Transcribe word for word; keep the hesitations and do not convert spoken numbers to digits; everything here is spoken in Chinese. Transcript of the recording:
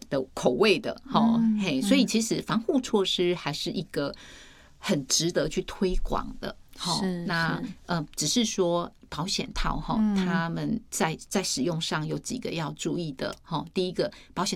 的口味的哈、嗯，嘿，所以其实防护措施还是一个很值得去推广的。好，那呃，只是说保险套哈，他们在在使用上有几个要注意的哈。第一个，保险